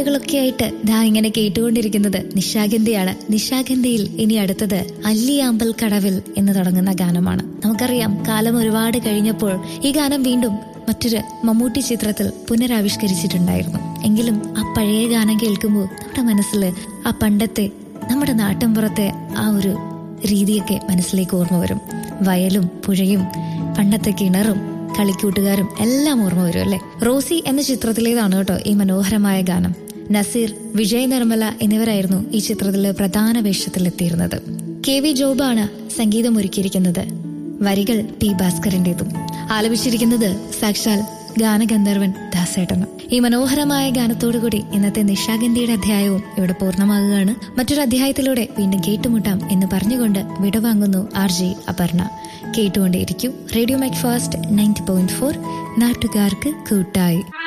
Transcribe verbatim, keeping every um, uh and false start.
ൊക്കെ ആയിട്ട് ദാ ഇങ്ങനെ കേട്ടുകൊണ്ടിരിക്കുന്നത് നിശാഗന്ധിയാണ്. നിശാഗന്ധിയിൽ ഇനി അടുത്തത് അല്ലിയാമ്പൽ കടവിൽ എന്ന് തുടങ്ങുന്ന ഗാനമാണ്. നമുക്കറിയാം, കാലം ഒരുപാട് കഴിഞ്ഞപ്പോൾ ഈ ഗാനം വീണ്ടും മറ്റൊരു മമ്മൂട്ടി ചിത്രത്തിൽ പുനരാവിഷ്കരിച്ചിട്ടുണ്ടായിരുന്നു. എങ്കിലും ആ പഴയ ഗാനം കേൾക്കുമ്പോൾ നമ്മുടെ മനസ്സിൽ ആ പണ്ടത്തെ നമ്മുടെ നാട്ടിൻപുറത്തെ ആ ഒരു രീതിയൊക്കെ മനസ്സിലേക്ക് ഓർമ്മ വരും. വയലും പുഴയും പണ്ടത്തെ കിണറും കളിക്കൂട്ടുകാരും എല്ലാം ഓർമ്മ വരും അല്ലെ. റോസി എന്ന ചിത്രത്തിലേതാണ് കേട്ടോ ഈ മനോഹരമായ ഗാനം. നസീർ, വിജയ് നിർമ്മല എന്നിവരായിരുന്നു ഈ ചിത്രത്തിലെ പ്രധാന വേഷത്തിലെത്തിയിരുന്നത്. കെ വി ജോബാണ് സംഗീതം ഒരുക്കിയിരിക്കുന്നത്. വരികൾ പി ഭാസ്കരന്റേതും. ആലപിച്ചിരിക്കുന്നത് സാക്ഷാൽ ഗാനഗന്ധർവൻ ദാസേട്ടനും. ഈ മനോഹരമായ ഗാനത്തോടുകൂടി ഇന്നത്തെ നിശാഗന്ധിയുടെ അധ്യായവും ഇവിടെ പൂർണ്ണമാകുകയാണ്. മറ്റൊരു അധ്യായത്തിലൂടെ വീണ്ടും കേട്ടുമുട്ടാം എന്ന് പറഞ്ഞുകൊണ്ട് വിടവാങ്ങുന്നു R J Aparna. കേട്ടുകൊണ്ടേയിരിക്കും radio Macfast ninety point four, നാട്ടുകാർക്ക് കൂട്ടായി.